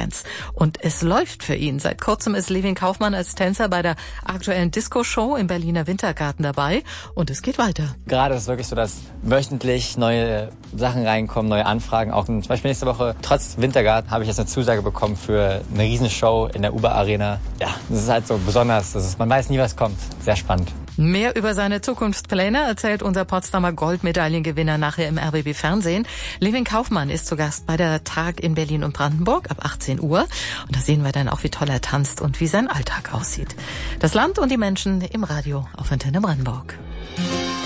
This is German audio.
Dance. Und es läuft für ihn. Seit kurzem ist Levin Kaufmann als Tänzer bei der aktuellen Disco-Show im Berliner Wintergarten dabei. Und es geht weiter. Gerade ist es wirklich so, dass wöchentlich neue Sachen reinkommen, neue Anfragen. Auch zum Beispiel nächste Woche, trotz Wintergarten, habe ich jetzt eine Zusage bekommen für eine Riesenshow in der Uber-Arena. Ja, das ist halt so besonders. Man weiß nie, was kommt. Sehr spannend. Mehr über seine Zukunftspläne erzählt unser Potsdamer Goldmedaillengewinner nachher im RBB Fernsehen. Levin Kaufmann ist zu Gast bei der Tag in Berlin und Brandenburg ab 18 Uhr. Und da sehen wir dann auch, wie toll er tanzt und wie sein Alltag aussieht. Das Land und die Menschen im Radio auf Antenne Brandenburg.